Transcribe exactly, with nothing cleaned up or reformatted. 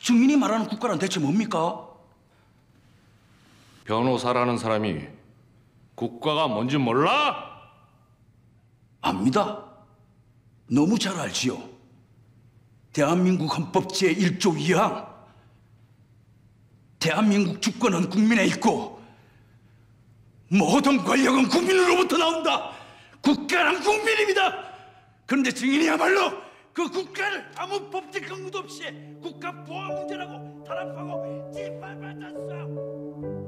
증인이 말하는 국가란 대체 뭡니까? 변호사라는 사람이 국가가 뭔지 몰라? 압니다. 너무 잘 알지요. 대한민국 헌법 제일 조 이 항. 대한민국 주권은 국민에 있고 모든 권력은 국민으로부터 나온다. 국가란 국민입니다. 그런데 증인이야말로 그 국가를 아무 법적 근거도 없이 국가 보안 문제라고 탄압하고 짓밟았었어.